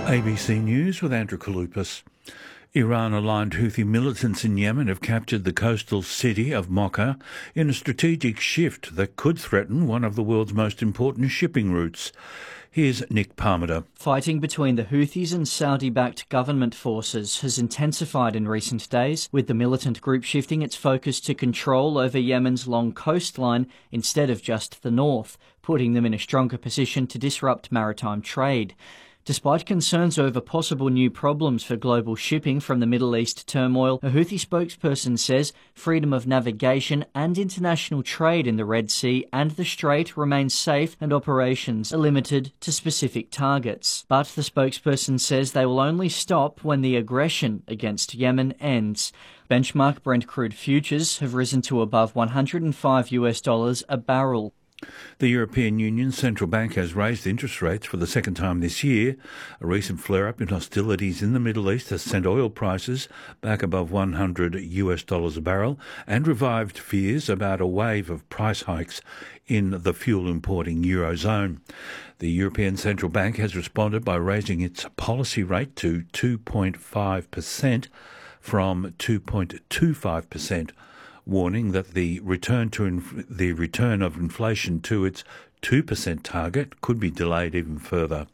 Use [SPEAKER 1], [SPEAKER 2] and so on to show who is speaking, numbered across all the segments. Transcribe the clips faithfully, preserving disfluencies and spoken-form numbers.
[SPEAKER 1] A B C News with Andrew Kaloupas. Iran-aligned Houthi militants in Yemen have captured the coastal city of Mocha in a strategic shift that could threaten one of the world's most important shipping routes. Here's Nick Parmiter.
[SPEAKER 2] Fighting between the Houthis and Saudi-backed government forces has intensified in recent days, with the militant group shifting its focus to control over Yemen's long coastline instead of just the north, putting them in a stronger position to disrupt maritime trade. Despite concerns over possible new problems for global shipping from the Middle East turmoil, a Houthi spokesperson says freedom of navigation and international trade in the Red Sea and the Strait remain safe and operations are limited to specific targets. But the spokesperson says they will only stop when the aggression against Yemen ends. Benchmark Brent crude futures have risen to above one hundred five US dollars a barrel.
[SPEAKER 1] The European Union's central bank has raised interest rates for the second time this year. A recent flare-up in hostilities in the Middle East has sent oil prices back above one hundred US dollars a barrel and revived fears about a wave of price hikes in the fuel-importing Eurozone. The European Central Bank has responded by raising its policy rate to two point five percent from two point two five percent. Warning that the return to inf- the return of inflation to its two percent target could be delayed even further.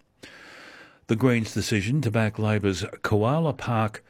[SPEAKER 1] The Greens' decision to back Labor's Koala Park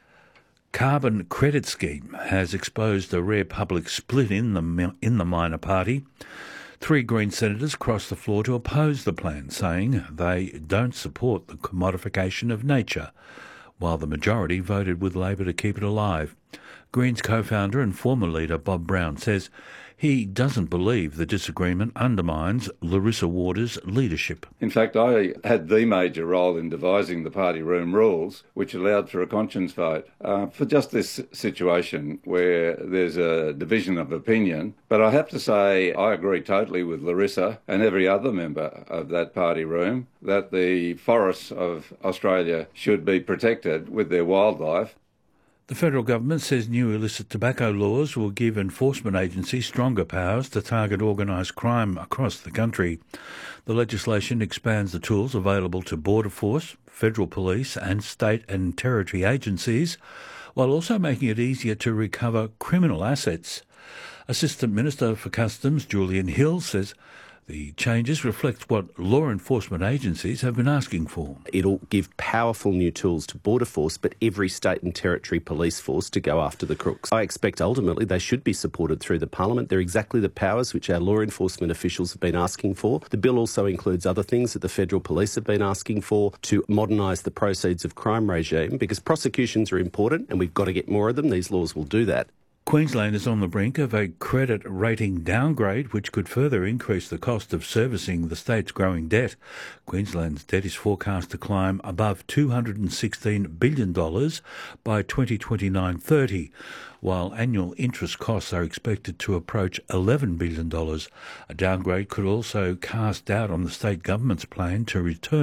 [SPEAKER 1] carbon credit scheme has exposed a rare public split in the in the minor party. Three Green senators crossed the floor to oppose the plan, saying they don't support the commodification of nature, while the majority voted with Labor to keep it alive. Greens co-founder and former leader Bob Brown says he doesn't believe the disagreement undermines Larissa Waters' leadership.
[SPEAKER 3] In fact, I had the major role in devising the party room rules, which allowed for a conscience vote uh, for just this situation where there's a division of opinion. But I have to say I agree totally with Larissa and every other member of that party room that the forests of Australia should be protected with their wildlife.
[SPEAKER 1] The federal government says new illicit tobacco laws will give enforcement agencies stronger powers to target organised crime across the country. The legislation expands the tools available to Border Force, federal police and state and territory agencies, while also making it easier to recover criminal assets. Assistant Minister for Customs Julian Hill says the changes reflect what law enforcement agencies have been asking for.
[SPEAKER 4] It'll give powerful new tools to Border Force, but every state and territory police force to go after the crooks. I expect ultimately they should be supported through the Parliament. They're exactly the powers which our law enforcement officials have been asking for. The bill also includes other things that the federal police have been asking for to modernise the proceeds of crime regime, because prosecutions are important and we've got to get more of them. These laws will do that.
[SPEAKER 1] Queensland is on the brink of a credit rating downgrade, which could further increase the cost of servicing the state's growing debt. Queensland's debt is forecast to climb above two hundred sixteen billion dollars by twenty twenty-nine thirty, while annual interest costs are expected to approach eleven billion dollars. A downgrade could also cast doubt on the state government's plan to return